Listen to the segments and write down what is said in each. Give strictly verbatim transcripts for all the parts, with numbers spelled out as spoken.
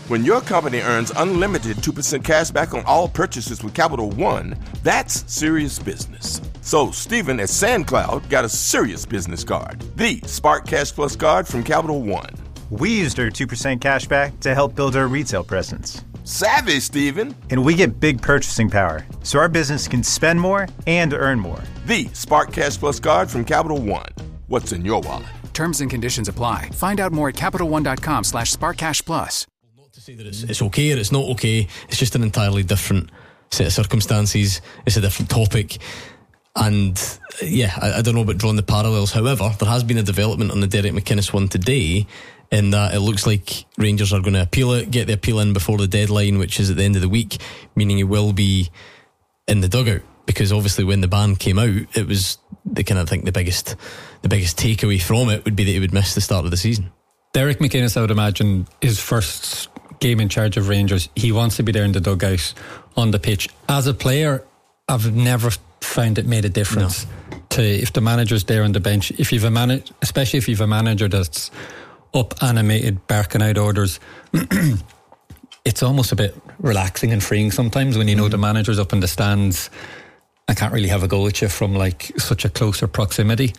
When your company earns unlimited two percent cash back on all purchases with Capital One, that's serious business. So Stephen at SandCloud got a serious business card, the Spark Cash Plus card from Capital One. We used our two percent cash back to help build our retail presence. Savvy, Stephen. And we get big purchasing power, so our business can spend more and earn more. The Spark Cash Plus card from Capital One. What's in your wallet? Terms and conditions apply. Find out more at CapitalOne.com slash SparkCashPlus. Not to say that it's, it's okay or it's not okay. It's just an entirely different set of circumstances. It's a different topic. And yeah, I, I don't know about drawing the parallels. However, there has been a development on the Derek McInnes one today, in that it looks like Rangers are going to appeal it, get the appeal in before the deadline, which is at the end of the week, meaning he will be in the dugout. Because obviously when the ban came out, it was the kind of think the biggest the biggest takeaway from it would be that he would miss the start of the season. Derek McInnes, I would imagine, his first game in charge of Rangers, he wants to be there in the dugout on the pitch. As a player, I've never found it made a difference no. to if the manager's there on the bench. If you've a man, especially if you've a manager that's up animated, barking out orders, it's almost a bit relaxing and freeing sometimes when you know mm. the manager's up in the stands. I can't really have a go at you from like such a closer proximity.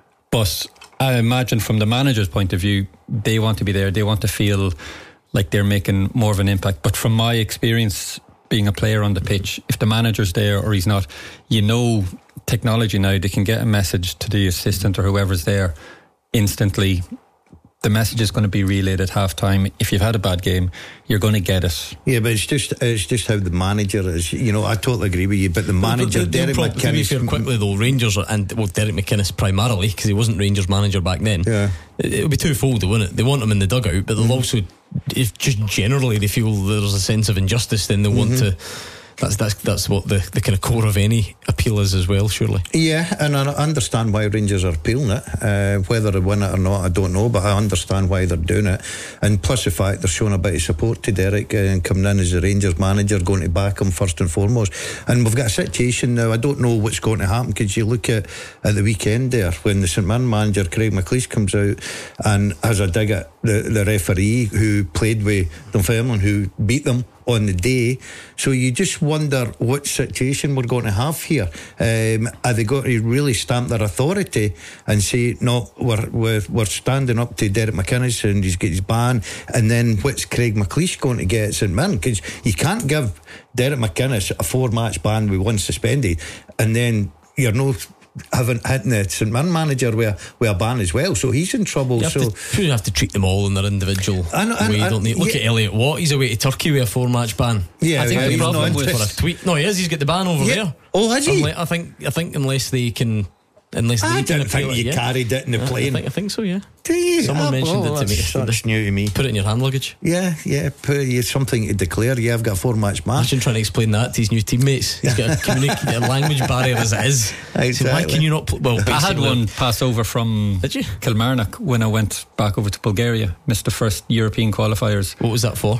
But I imagine from the manager's point of view, they want to be there. They want to feel like they're making more of an impact. But from my experience being a player on the pitch, if the manager's there or he's not, you know, technology now, they can get a message to the assistant or whoever's there instantly. The message is going to be relayed at half time. If you've had a bad game, you're going to get it. Yeah, but it's just it's just how the manager is. You know, I totally agree with you, but the manager, but the, Derek the, McInnes. To be fair, quickly though, Rangers are, and well, Derek McInnes primarily, because he wasn't Rangers manager back then. Yeah, it, it'll be twofold, wouldn't it? They want him in the dugout, but they'll mm-hmm. also, if just generally they feel there's a sense of injustice, then they mm-hmm. want to. That's that's that's what the, the kind of core of any appeal is as well, surely. Yeah, and I understand why Rangers are appealing it. Uh, whether they win it or not, I don't know, but I understand why they're doing it. And plus the fact they're showing a bit of support to Derek uh, and coming in as the Rangers manager, going to back him first and foremost. And we've got a situation now, I don't know what's going to happen, because you look at, at the weekend there, when the St Mirren manager, Craig McLeish, comes out and has a dig at the, the referee who played with Dunfermline, who beat them on the day. So you just wonder what situation we're going to have here. Um, are they going to really stamp their authority and say, no, we're, we're, we're standing up to Derek McInnes and he's got his ban, and then what's Craig McLeish going to get at St Mirren? Because you can't give Derek McInnes a four match ban with one suspended and then you're no haven't hit the St Mirren manager with, with a ban as well, so he's in trouble. You have, so to, you have to treat them all in their individual I know, way, I, I, don't they? Look yeah. at Elliot Watt, he's away to Turkey with a four match ban. Yeah, I think yeah, the problem was for a tweet. No, he is. He's got the ban over yeah. there. Oh, has he? Unless, I think. I think unless they can. Unless I they didn't can think you it, carried it in the yeah. plane. I think, I think so, yeah. Do you? Someone oh, mentioned oh, it to me. That's new to me. Put it in your hand luggage. Yeah, yeah. Put you something to declare. Yeah, I've got a four match match. Imagine trying to explain that to his new teammates. He's got a, communic- a language barrier as it is. Exactly. So why can you not? Pl- well, I had one pass over from Did you? Kilmarnock when I went back over to Bulgaria. Missed the first European qualifiers. What was that for?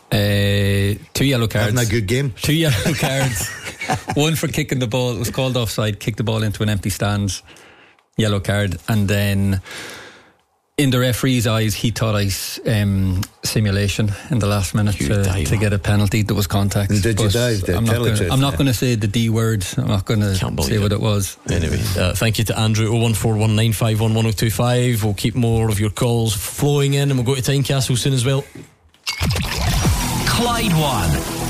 Uh, two yellow cards. Having a good game. Two yellow cards. One for kicking the ball. It was called offside. Kicked the ball into an empty stand. Yellow card. And then in the referee's eyes, he thought I um, simulation in the last minute to, to get a penalty. There was contact. And did you dive? I'm not gonna, I'm not going to say the D word. I'm not going to say it. what it was. Anyway, uh, thank you to Andrew. oh one four one nine five one one oh two five. We'll keep more of your calls flowing in, and we'll go to Tynecastle soon as well. Clyde One.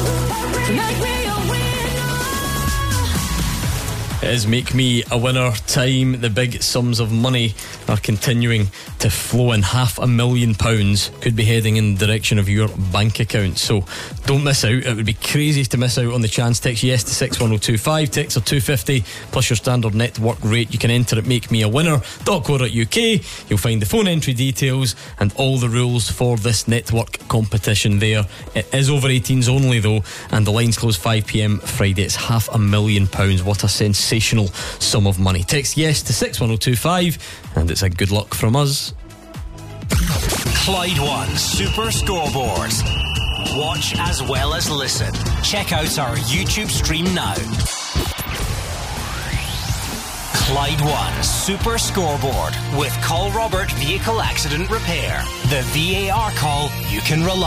It is Make Me a Winner time. The big sums of money are continuing to flow in. Half a million pounds could be heading in the direction of your bank account, so don't miss out. It would be crazy to miss out on the chance. Text yes to six one oh two five. Text are two fifty plus your standard network rate. You can enter at make me a winner dot co dot uk. You'll find the phone entry details and all the rules for this network competition there. It is over eighteens only though, and the lines close five p.m. Friday. It's half a million pounds. What a sensational sum of money. Text yes to six one oh two five, and it's a good luck from us. Clyde One Super Scoreboard. Watch as well as listen. Check out our YouTube stream now. Clyde One Super Scoreboard with Call Robert Vehicle Accident Repair. The V A R call you can rely on.